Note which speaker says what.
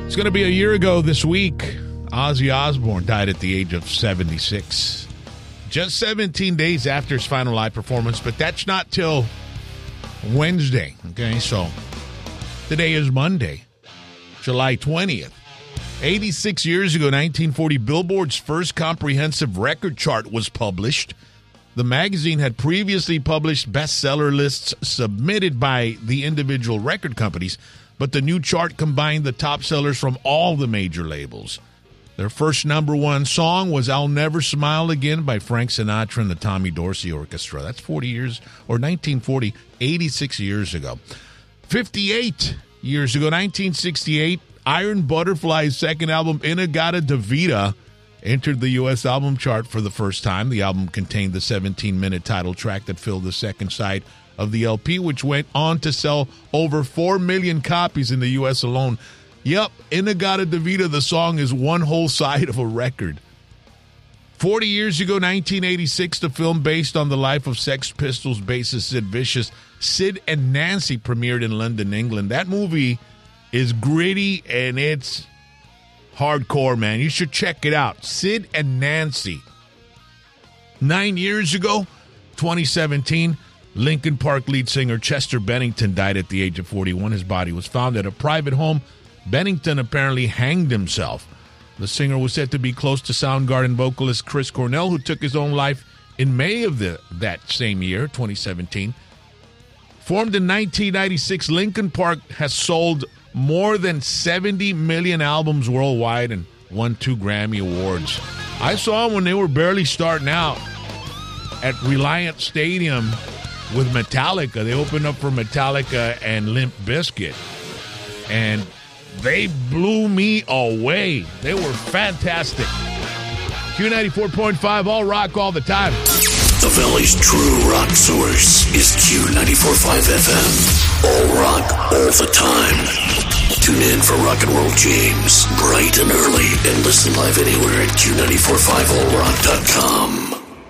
Speaker 1: It's going to be a year ago this week. Ozzy Osbourne died at the age of 76. Just 17 days after his final live performance, but that's not till Wednesday. Okay, so today is Monday, July 20th. 86 years ago, 1940, Billboard's first comprehensive record chart was published. The magazine had previously published bestseller lists submitted by the individual record companies, but the new chart combined the top sellers from all the major labels. Their first number one song was I'll Never Smile Again by Frank Sinatra and the Tommy Dorsey Orchestra. That's 40 years, or 1940, 86 years ago. 58 years ago, 1968, Iron Butterfly's second album, In-A-Gadda-Da-Vida, entered the U.S. album chart for the first time. The album contained the 17-minute title track that filled the second side of the LP, which went on to sell over 4 million copies in the U.S. alone. Yep, In-A-Gadda-Da-Vida, the song is one whole side of a record. 40 years ago, 1986, the film based on the life of Sex Pistols bassist Sid Vicious, Sid and Nancy, premiered in London, England. That movie is gritty and it's hardcore, man. You should check it out. Sid and Nancy. 9 years ago, 2017, Linkin Park lead singer Chester Bennington died at the age of 41. His body was found at a private home. Bennington apparently hanged himself. The singer was said to be close to Soundgarden vocalist Chris Cornell, who took his own life in May of that same year, 2017. Formed in 1996, Linkin Park has sold more than 70 million albums worldwide and won 2 Grammy Awards. I saw them when they were barely starting out at Reliant Stadium with Metallica. They opened up for Metallica and Limp Bizkit, and they blew me away. They were fantastic. Q94.5, all rock all the time.
Speaker 2: The Valley's true rock source is Q94.5 FM. All rock all the time. Tune in for Rock and Roll James bright and early and listen live anywhere at Q945allrock.com.